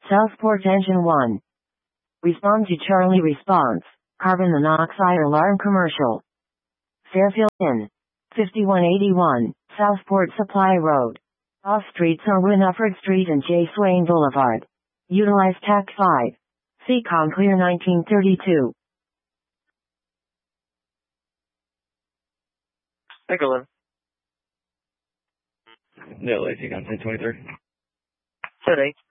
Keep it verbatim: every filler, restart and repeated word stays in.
Southport Engine one. Respond to Charlie response. Carbon monoxide alarm commercial. Fairfield Inn. fifty-one eighty-one, Southport Supply Road. Off streets are Winifred Street and J. Swain Boulevard. Utilize T A C five. Seacom Clear nineteen thirty-two. Nicolin. No, Lacey, got ten twenty-three. ten eight.